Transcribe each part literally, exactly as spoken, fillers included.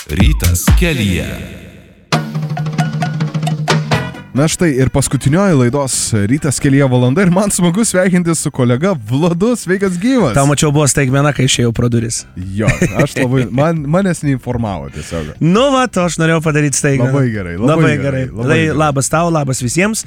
Rytas kelyje. Na štai ir paskutinioji laidos Rytas kelyje valanda ir man smagu sveikinti su kolega Vladu, sveikas gyvas. Tau mačiau buvo staigmena, kai išėjau pro duris. Jo, aš labai, man, manęs neinformavo tiesiog. Nu va, to aš norėjau padaryti staigmeną. Labai gerai, labai, labai gerai. gerai. Labai Tai gerai. labas tau, labas visiems.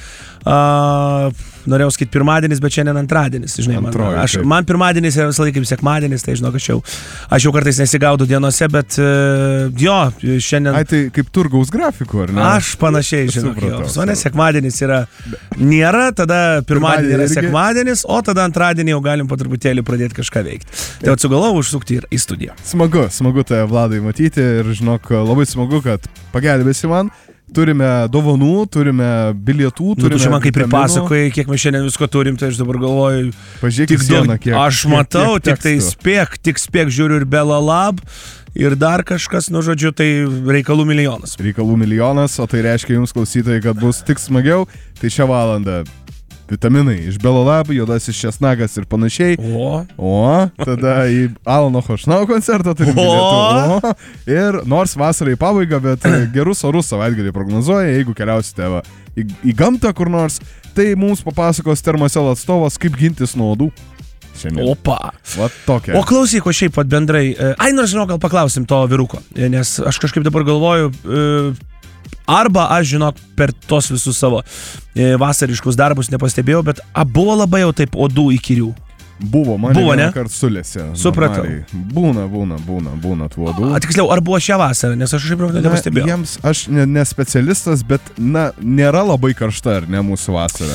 Uh, norėjau sakyti pirmadienis, bet šiandien antradienis. Žinai, man, Antroji, aš, taip. man pirmadienis yra visą laiką kaip sekmadienis, tai žinok, aš jau, aš jau kartais nesigaudau dienose, bet uh, jo, šiandien... Ai, tai kaip turgaus grafikų, ar ne? Aš panašiai, žinok, jo. Supratau, Pas mane supratau. sekmadienis yra nėra, tada pirmadienį yra Pirmadienį irgi. sekmadienis, o tada antradienį jau galim po truputėlį pradėti kažką veikti. Tai atsigalau užsukti ir į studiją. Smagu, smagu tave, Vladai, matyti ir žinok, labai smagu, kad pagelbėsi man. Turime dovanų, turime bilietų, Nu, turime tu čia man kaip ir vitaminų. pasakojai, kiek mes šiandien visko turim, tai aš dabar galvoju, Pažiūrėk į tik sieną, daug, kiek- aš kiek- matau, kiek tik tai tekstų. spėk, tik spėk žiūriu ir Belalab, ir dar kažkas, nu žodžiu, tai reikalų milijonas. Reikalų milijonas, o tai reiškia jums klausytojai, kad bus tik smagiau. Tai šią valandą vitaminai iš Belalab, juodasis česnakas ir panašiai. O, O, tada į Alano Chošnau koncertą turim O. bilietų. O, ir nors vasarai pabaiga, bet gerus orus savaitgalį prognozuoja, jeigu keliausite va, į, į gamtą kur nors, tai mums papasakos Termosel atstovas, kaip gintis nuo odų. Šiandien. opa. Va tokia. O klausyk, o šiaip pat bendrai, e, ai, nors žinau, gal paklausim to vyruko, e, nes aš kažkaip dabar galvoju, e, arba aš, žinok, per tos visus savo e, vasariškus darbus nepastebėjau, bet a, buvo labai jau taip odų įkyrių. Buvo, man Buvo, ne? kart sulėsi. Supratau. Normaliai. Būna, būna, būna, būna tų odų. A, tiksliau, ar buvo šią vasarą, nes aš šiaip Na, nepastebėjau. jiems, aš ne, ne specialistas, bet, na, nėra labai karšta, ar ne, mūsų vasara.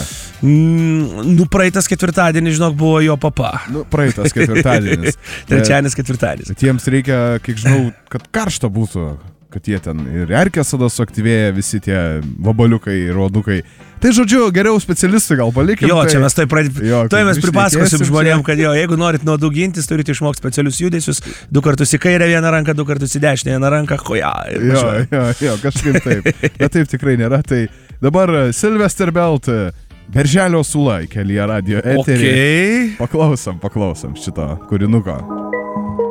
Mm, nu, praeitas ketvirtadienis, žinok, buvo jo papa. Nu, praeitas ketvirtadienis. Trečiadienis, ketvirtadienis. Bet jiems reikia, kiek žinau, kad karšta būtų, kad jie ten ir erkės tada suaktyvėja, visi tie vabaliukai ir odukai. Tai žodžiu, geriau specialistai gal palikim. Jo, tai... čia mes tai pradėt... Jo, Tai mes kaip pripasakosim išnekėsim žmonėm, čia. kad jo, jeigu norit nuo odų gintis, turite išmokti specialius judesius, du kartus į kairę vieną ranką, du kartus į dešinę vieną ranką, koja. ir Jo, važiuojam. jo, jo, kažkaip taip. Bet taip tikrai nėra. Tai dabar Sylvester Belt, Berželio sula į kelyje radio eterį. Okay. Paklausom, paklausom šito kūrinuko.